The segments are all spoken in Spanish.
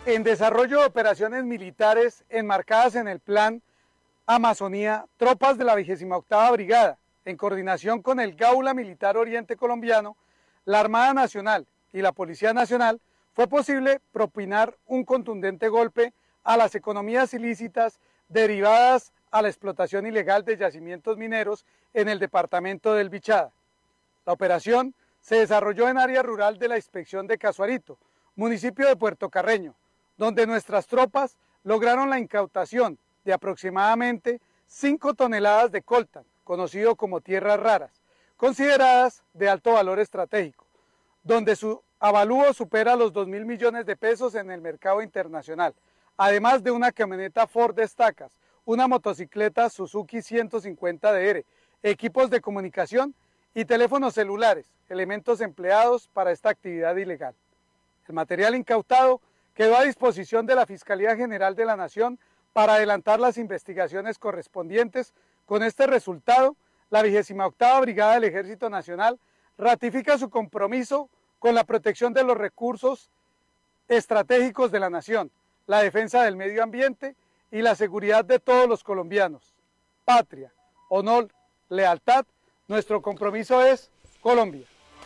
En desarrollo de operaciones militares enmarcadas en el Plan Amazonía, tropas de la 28ª Brigada, en coordinación con el Gaula Militar Oriente Colombiano, la Armada Nacional y la Policía Nacional, fue posible propinar un contundente golpe a las economías ilícitas derivadas a la explotación ilegal de yacimientos mineros en el departamento del Bichada. La operación se desarrolló en área rural de la inspección de Casuarito, municipio de Puerto Carreño, donde nuestras tropas lograron la incautación de aproximadamente 5 toneladas de coltan, conocido como tierras raras, consideradas de alto valor estratégico, donde su avalúo supera los 2.000 millones de pesos en el mercado internacional, además de una camioneta Ford Estacas, una motocicleta Suzuki 150DR, equipos de comunicación y teléfonos celulares, elementos empleados para esta actividad ilegal. El material incautado quedó a disposición de la Fiscalía General de la Nación para adelantar las investigaciones correspondientes. Con este resultado, la 28ª Brigada del Ejército Nacional ratifica su compromiso con la protección de los recursos estratégicos de la nación, la defensa del medio ambiente y la seguridad de todos los colombianos. Patria, honor, lealtad, nuestro compromiso es Colombia.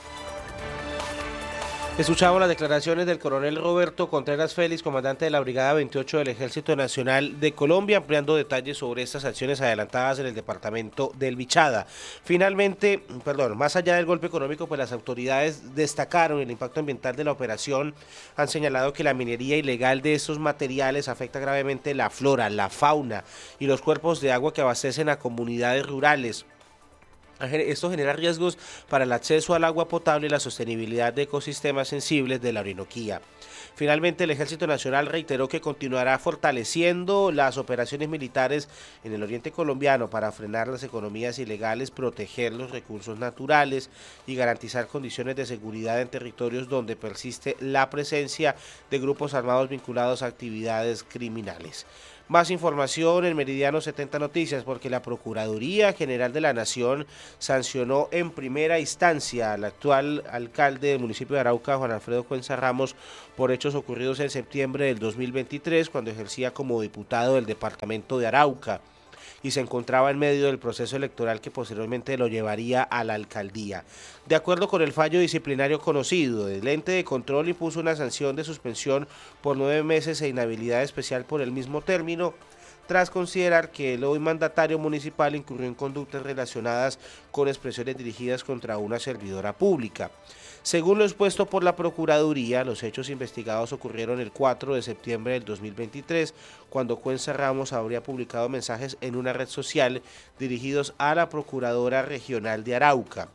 Escuchamos las declaraciones del coronel Roberto Contreras Félix, comandante de la Brigada 28 del Ejército Nacional de Colombia, ampliando detalles sobre estas acciones adelantadas en el departamento del Bichada. Finalmente, más allá del golpe económico, pues las autoridades destacaron el impacto ambiental de la operación, han señalado que la minería ilegal de estos materiales afecta gravemente la flora, la fauna y los cuerpos de agua que abastecen a comunidades rurales. Esto genera riesgos para el acceso al agua potable y la sostenibilidad de ecosistemas sensibles de la Orinoquía. Finalmente, el Ejército Nacional reiteró que continuará fortaleciendo las operaciones militares en el oriente colombiano para frenar las economías ilegales, proteger los recursos naturales y garantizar condiciones de seguridad en territorios donde persiste la presencia de grupos armados vinculados a actividades criminales. Más información en Meridiano 70 Noticias, porque la Procuraduría General de la Nación sancionó en primera instancia al actual alcalde del municipio de Arauca, Juan Alfredo Cuenza Ramos, por hechos ocurridos en septiembre del 2023, cuando ejercía como diputado del departamento de Arauca y se encontraba en medio del proceso electoral que posteriormente lo llevaría a la alcaldía. De acuerdo con el fallo disciplinario conocido, el ente de control impuso una sanción de suspensión por 9 meses e inhabilidad especial por el mismo término, tras considerar que el hoy mandatario municipal incurrió en conductas relacionadas con expresiones dirigidas contra una servidora pública. Según lo expuesto por la Procuraduría, los hechos investigados ocurrieron el 4 de septiembre del 2023, cuando Cuenza Ramos habría publicado mensajes en una red social dirigidos a la Procuradora Regional de Arauca.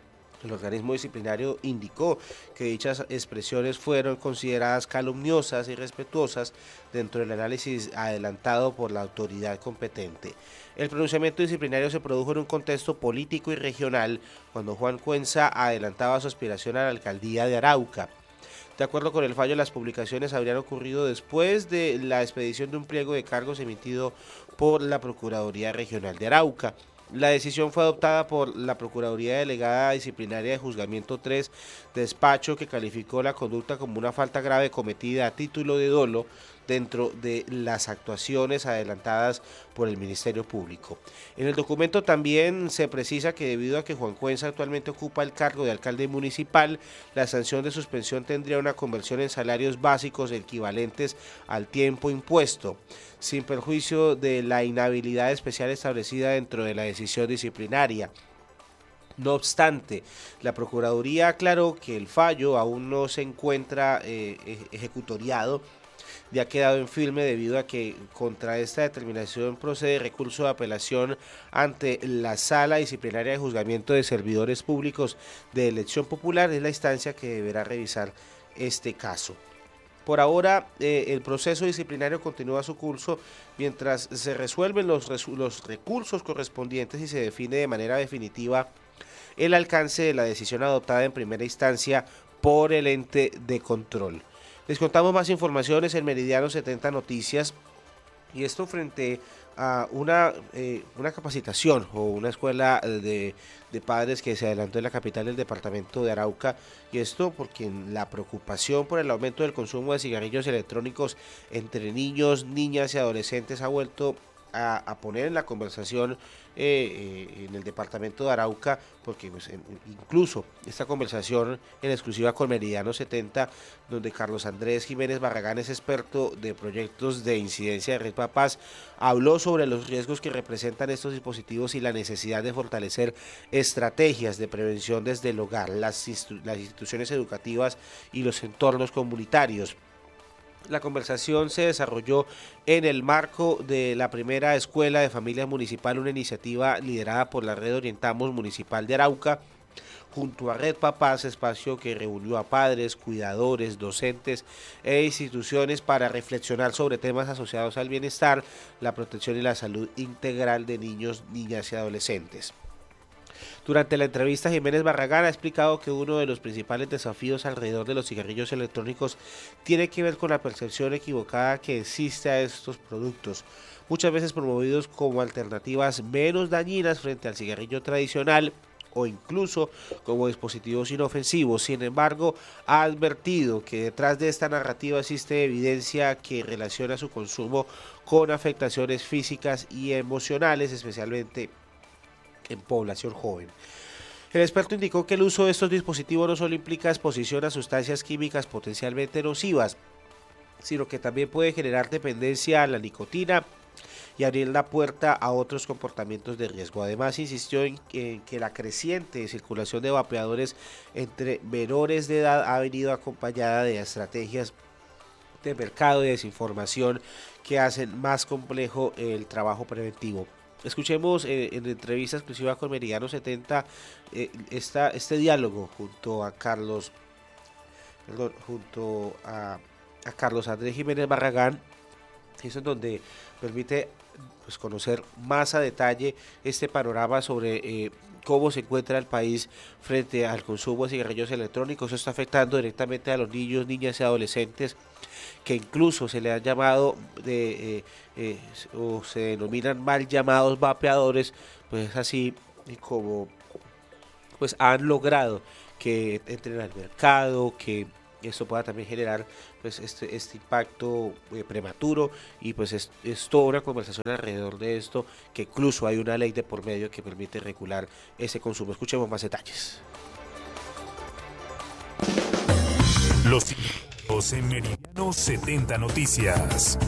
El organismo disciplinario indicó que dichas expresiones fueron consideradas calumniosas y irrespetuosas dentro del análisis adelantado por la autoridad competente. El pronunciamiento disciplinario se produjo en un contexto político y regional cuando Juan Cuenza adelantaba su aspiración a la alcaldía de Arauca. De acuerdo con el fallo, las publicaciones habrían ocurrido después de la expedición de un pliego de cargos emitido por la Procuraduría Regional de Arauca. La decisión fue adoptada por la Procuraduría Delegada Disciplinaria de Juzgamiento 3, despacho que calificó la conducta como una falta grave cometida a título de dolo dentro de las actuaciones adelantadas por el Ministerio Público. En el documento también se precisa que debido a que Juan Cuenza actualmente ocupa el cargo de alcalde municipal, la sanción de suspensión tendría una conversión en salarios básicos equivalentes al tiempo impuesto, sin perjuicio de la inhabilidad especial establecida dentro de la decisión disciplinaria. No obstante, la Procuraduría aclaró que el fallo aún no se encuentra ejecutoriado, ya ha quedado en firme debido a que contra esta determinación procede recurso de apelación ante la Sala Disciplinaria de Juzgamiento de Servidores Públicos de Elección Popular, es la instancia que deberá revisar este caso. Por ahora, el proceso disciplinario continúa su curso mientras se resuelven los recursos correspondientes y se define de manera definitiva el alcance de la decisión adoptada en primera instancia por el ente de control. Les contamos más informaciones en Meridiano 70 Noticias, y esto frente a una capacitación o una escuela de padres que se adelantó en la capital del departamento de Arauca, y esto porque la preocupación por el aumento del consumo de cigarrillos electrónicos entre niños, niñas y adolescentes ha vuelto a poner en la conversación en el departamento de Arauca, porque pues, incluso esta conversación en exclusiva con Meridiano 70, donde Carlos Andrés Jiménez Barragán es experto de proyectos de incidencia de Red Papás, habló sobre los riesgos que representan estos dispositivos y la necesidad de fortalecer estrategias de prevención desde el hogar, las instituciones educativas y los entornos comunitarios. La conversación se desarrolló en el marco de la primera escuela de familia municipal, una iniciativa liderada por la Red Orientamos Municipal de Arauca, junto a Red Papás, espacio que reunió a padres, cuidadores, docentes e instituciones para reflexionar sobre temas asociados al bienestar, la protección y la salud integral de niños, niñas y adolescentes. Durante la entrevista, Jiménez Barragán ha explicado que uno de los principales desafíos alrededor de los cigarrillos electrónicos tiene que ver con la percepción equivocada que existe a estos productos, muchas veces promovidos como alternativas menos dañinas frente al cigarrillo tradicional o incluso como dispositivos inofensivos. Sin embargo, ha advertido que detrás de esta narrativa existe evidencia que relaciona su consumo con afectaciones físicas y emocionales, especialmente en población joven. El experto indicó que el uso de estos dispositivos no solo implica exposición a sustancias químicas potencialmente nocivas, sino que también puede generar dependencia a la nicotina y abrir la puerta a otros comportamientos de riesgo. Además, insistió en que la creciente circulación de vapeadores entre menores de edad ha venido acompañada de estrategias de mercado y desinformación que hacen más complejo el trabajo preventivo. Escuchemos en entrevista exclusiva con Meridiano 70 este diálogo junto a Carlos Andrés Jiménez Barragán, eso en donde permite pues, conocer más a detalle este panorama sobre cómo se encuentra el país frente al consumo de cigarrillos electrónicos. Eso está afectando directamente a los niños, niñas y adolescentes, que incluso se le han llamado o se denominan mal llamados vapeadores, pues así como pues han logrado que entren al mercado, que esto pueda también generar pues este impacto prematuro, y pues es toda una conversación alrededor de esto, que incluso hay una ley de por medio que permite regular ese consumo. Escuchemos más detalles. Los en Meridiano 70 Noticias.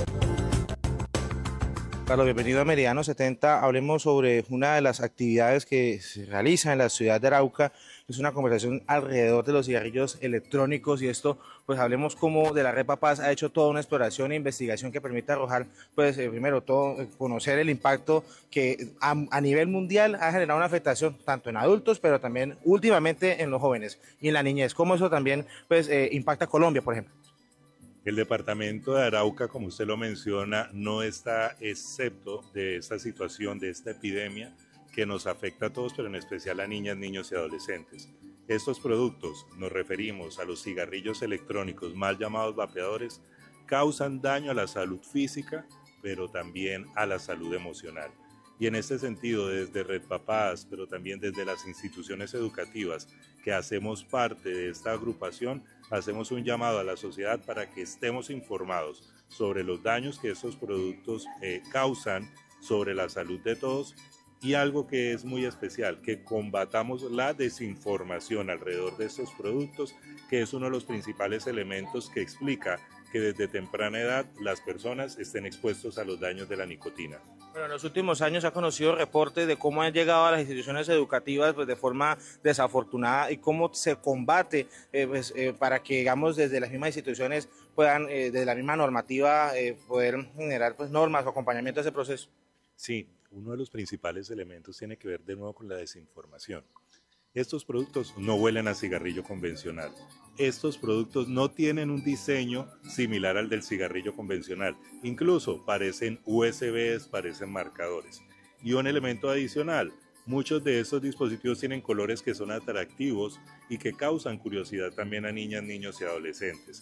Carlos, bienvenido a Meridiano 70. Hablemos sobre una de las actividades que se realiza en la ciudad de Arauca. Es una conversación alrededor de los cigarrillos electrónicos, y esto, pues hablemos cómo de la Red Papás ha hecho toda una exploración e investigación que permite arrojar, pues primero todo, conocer el impacto que a nivel mundial ha generado una afectación tanto en adultos, pero también últimamente en los jóvenes y en la niñez. Cómo eso también pues impacta a Colombia, por ejemplo. El departamento de Arauca, como usted lo menciona, no está excepto de esta situación, de esta epidemia que nos afecta a todos, pero en especial a niñas, niños y adolescentes. Estos productos, nos referimos a los cigarrillos electrónicos, mal llamados vapeadores, causan daño a la salud física, pero también a la salud emocional. Y en este sentido, desde Red Papás, pero también desde las instituciones educativas que hacemos parte de esta agrupación, hacemos un llamado a la sociedad para que estemos informados sobre los daños que estos productos causan sobre la salud de todos, y algo que es muy especial, que combatamos la desinformación alrededor de estos productos, que es uno de los principales elementos que explica que desde temprana edad las personas estén expuestos a los daños de la nicotina. Bueno, en los últimos años se ha conocido reportes de cómo han llegado a las instituciones educativas pues, de forma desafortunada, y cómo se combate para que, digamos, desde las mismas instituciones puedan, desde la misma normativa, poder generar pues, normas o acompañamiento a ese proceso. Sí, uno de los principales elementos tiene que ver de nuevo con la desinformación. Estos productos no huelen a cigarrillo convencional. Estos productos no tienen un diseño similar al del cigarrillo convencional. Incluso parecen USBs, parecen marcadores. Y un elemento adicional, muchos de estos dispositivos tienen colores que son atractivos y que causan curiosidad también a niñas, niños y adolescentes.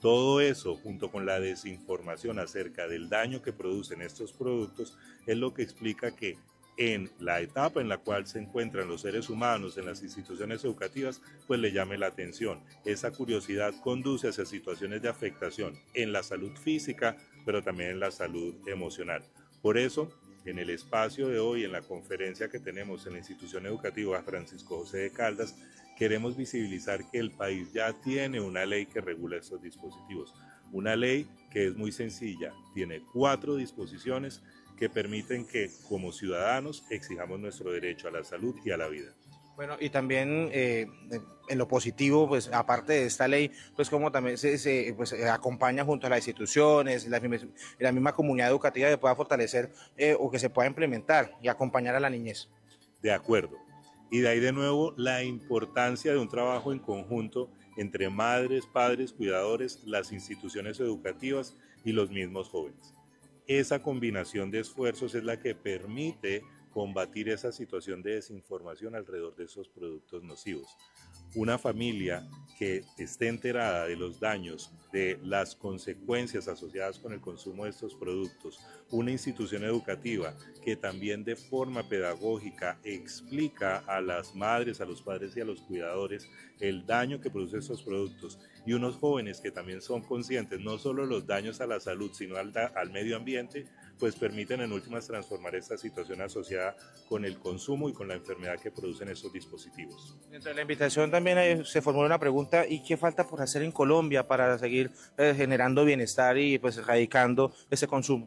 Todo eso, junto con la desinformación acerca del daño que producen estos productos, es lo que explica que en la etapa en la cual se encuentran los seres humanos en las instituciones educativas, pues le llame la atención. Esa curiosidad conduce hacia situaciones de afectación en la salud física, pero también en la salud emocional. Por eso, en el espacio de hoy, en la conferencia que tenemos en la institución educativa Francisco José de Caldas, queremos visibilizar que el país ya tiene una ley que regula estos dispositivos. Una ley que es muy sencilla, tiene 4 disposiciones que permiten que como ciudadanos exijamos nuestro derecho a la salud y a la vida. Bueno, y también en lo positivo, pues aparte de esta ley, pues como también se acompaña junto a las instituciones, la misma comunidad educativa que pueda fortalecer o que se pueda implementar y acompañar a la niñez. De acuerdo. Y de ahí de nuevo la importancia de un trabajo en conjunto entre madres, padres, cuidadores, las instituciones educativas y los mismos jóvenes. Esa combinación de esfuerzos es la que permite combatir esa situación de desinformación alrededor de esos productos nocivos. Una familia que esté enterada de los daños, de las consecuencias asociadas con el consumo de estos productos, una institución educativa que también de forma pedagógica explica a las madres, a los padres y a los cuidadores el daño que producen estos productos, y unos jóvenes que también son conscientes no solo los daños a la salud, sino al medio ambiente, pues permiten en últimas transformar esta situación asociada con el consumo y con la enfermedad que producen estos dispositivos. Dentro de la invitación también se formuló una pregunta: ¿y qué falta por hacer en Colombia para seguir generando bienestar y pues erradicando ese consumo?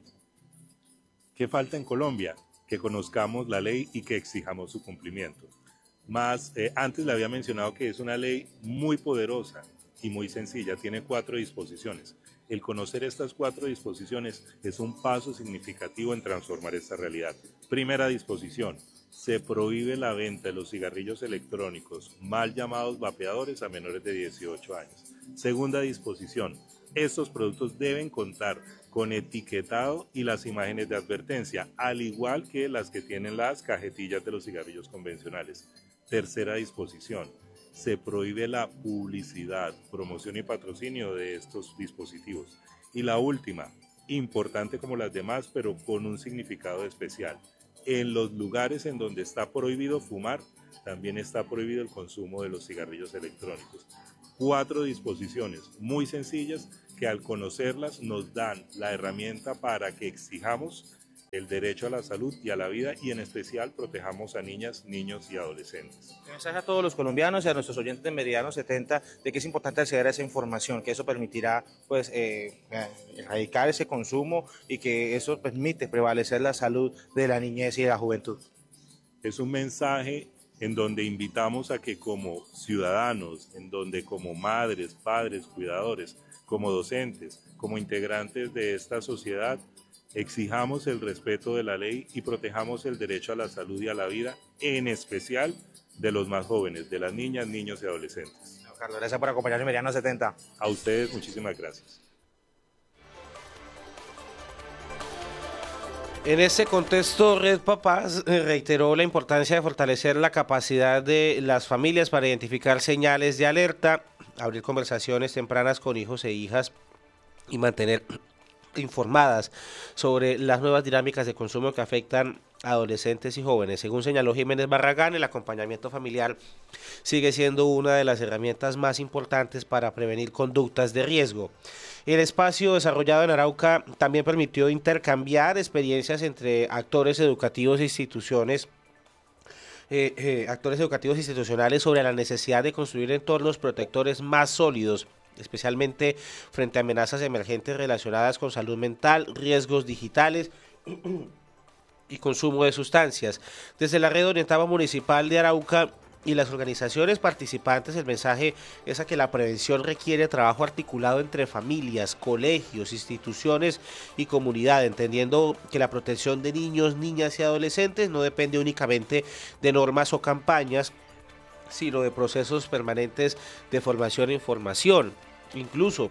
¿Qué falta en Colombia? Que conozcamos la ley y que exijamos su cumplimiento. Antes le había mencionado que es una ley muy poderosa y muy sencilla, tiene 4 disposiciones. El conocer estas 4 disposiciones es un paso significativo en transformar esta realidad. Primera disposición: se prohíbe la venta de los cigarrillos electrónicos, mal llamados vapeadores, a menores de 18 años. Segunda disposición: estos productos deben contar con etiquetado y las imágenes de advertencia, al igual que las que tienen las cajetillas de los cigarrillos convencionales. Tercera disposición: se prohíbe la publicidad, promoción y patrocinio de estos dispositivos. Y la última, importante como las demás, pero con un significado especial: en los lugares en donde está prohibido fumar, también está prohibido el consumo de los cigarrillos electrónicos. 4 disposiciones muy sencillas que al conocerlas nos dan la herramienta para que exijamos el derecho a la salud y a la vida, y en especial protejamos a niñas, niños y adolescentes. Un mensaje a todos los colombianos y a nuestros oyentes de Meridiano 70 de que es importante acceder a esa información, que eso permitirá pues erradicar ese consumo y que eso permite prevalecer la salud de la niñez y de la juventud. Es un mensaje en donde invitamos a que como ciudadanos, en donde como madres, padres, cuidadores, como docentes, como integrantes de esta sociedad, exijamos el respeto de la ley y protejamos el derecho a la salud y a la vida, en especial de los más jóvenes, de las niñas, niños y adolescentes. Carlos, gracias por acompañarnos en Meridiano 70. A ustedes, muchísimas gracias. En este contexto, Red Papás reiteró la importancia de fortalecer la capacidad de las familias para identificar señales de alerta, abrir conversaciones tempranas con hijos e hijas y mantener informadas sobre las nuevas dinámicas de consumo que afectan a adolescentes y jóvenes. Según señaló Jiménez Barragán, el acompañamiento familiar sigue siendo una de las herramientas más importantes para prevenir conductas de riesgo. El espacio desarrollado en Arauca también permitió intercambiar experiencias entre actores educativos e instituciones institucionales sobre la necesidad de construir entornos protectores más sólidos, especialmente frente a amenazas emergentes relacionadas con salud mental, riesgos digitales y consumo de sustancias. Desde la Red Orientada Municipal de Arauca y las organizaciones participantes, el mensaje es a que la prevención requiere trabajo articulado entre familias, colegios, instituciones y comunidad, entendiendo que la protección de niños, niñas y adolescentes no depende únicamente de normas o campañas, sino de procesos permanentes de formación e información. Incluso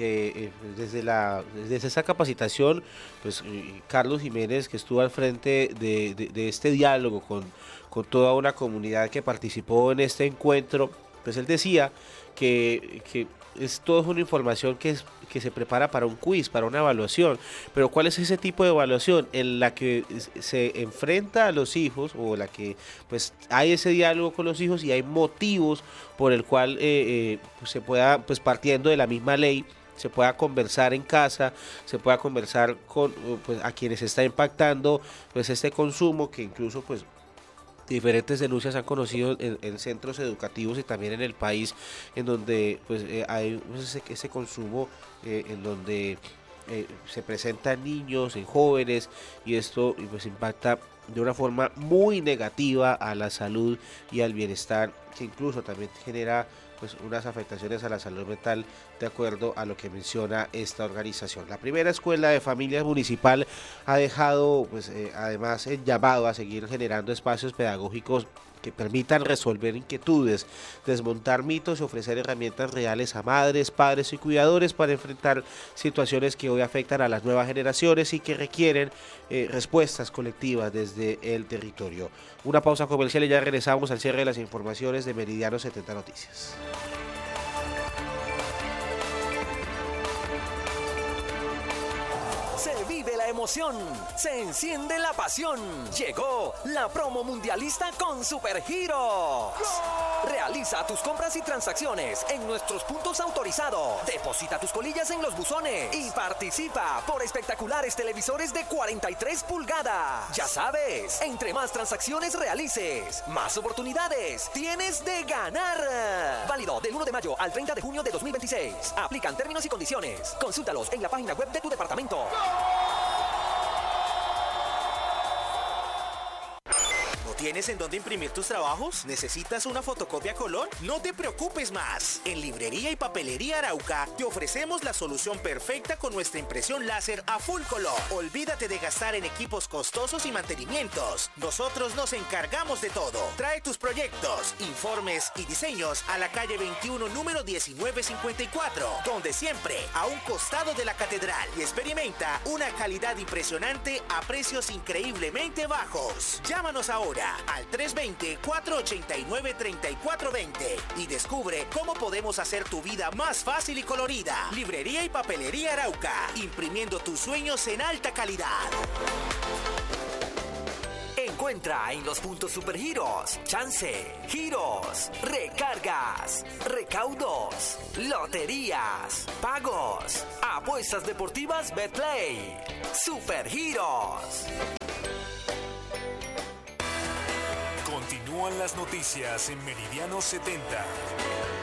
desde esa capacitación, pues Carlos Jiménez, que estuvo al frente de este diálogo con toda una comunidad que participó en este encuentro, Pues él decía que todo es una información que se prepara para un quiz, para una evaluación, pero ¿cuál es ese tipo de evaluación? En la que se enfrenta a los hijos, o la que pues hay ese diálogo con los hijos y hay motivos por el cual pues, se pueda, pues partiendo de la misma ley, se pueda conversar en casa, se pueda conversar con pues, a quienes está impactando pues este consumo, que incluso pues diferentes denuncias han conocido en centros educativos y también en el país, en donde pues hay pues, ese consumo en donde se presentan niños, en jóvenes, y esto pues impacta de una forma muy negativa a la salud y al bienestar, que incluso también genera pues unas afectaciones a la salud mental, de acuerdo a lo que menciona esta organización. La primera escuela de familias municipal ha dejado pues además el llamado a seguir generando espacios pedagógicos que permitan resolver inquietudes, desmontar mitos y ofrecer herramientas reales a madres, padres y cuidadores para enfrentar situaciones que hoy afectan a las nuevas generaciones y que requieren respuestas colectivas desde el territorio. Una pausa comercial y ya regresamos al cierre de las informaciones de Meridiano 70 Noticias. Se vive la emoción, se enciende la pasión. Llegó la promo mundialista con Supergiros. Realiza tus compras y transacciones en nuestros puntos autorizados. Deposita tus colillas en los buzones y participa por espectaculares televisores de 43 pulgadas. Ya sabes, entre más transacciones realices, más oportunidades tienes de ganar. Válido del 1 de mayo al 30 de junio de 2026. Aplican términos y condiciones. Consúltalos en la página web de tu departamento. ¿Tienes en dónde imprimir tus trabajos? ¿Necesitas una fotocopia a color? No te preocupes más. En Librería y Papelería Arauca te ofrecemos la solución perfecta con nuestra impresión láser a full color. Olvídate de gastar en equipos costosos y mantenimientos. Nosotros nos encargamos de todo. Trae tus proyectos, informes y diseños a la calle 21, número 1954, donde siempre a un costado de la catedral, y experimenta una calidad impresionante a precios increíblemente bajos. Llámanos ahora al 320-489-3420 y descubre cómo podemos hacer tu vida más fácil y colorida. Librería y Papelería Arauca, imprimiendo tus sueños en alta calidad. Encuentra en los puntos Supergiros chance, giros, recargas, recaudos, loterías, pagos, apuestas deportivas Betplay. Supergiros. Continúan las noticias en Meridiano 70.